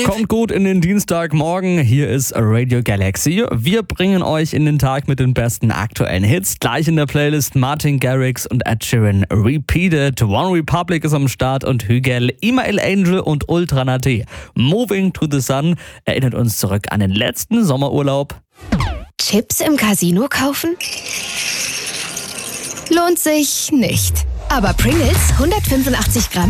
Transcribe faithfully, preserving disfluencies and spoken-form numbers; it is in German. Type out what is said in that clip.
Kommt gut in den Dienstagmorgen. Hier ist Radio Galaxy. Wir bringen euch in den Tag mit den besten aktuellen Hits. Gleich in der Playlist Martin Garrix und Ed Sheeran Repeated. One Republic ist am Start und Hügel, Email Angel und Ultra Nate. Moving to the Sun erinnert uns zurück an den letzten Sommerurlaub. Chips im Casino kaufen? Lohnt sich nicht. Aber Pringles hundertfünfundachtzig Gramm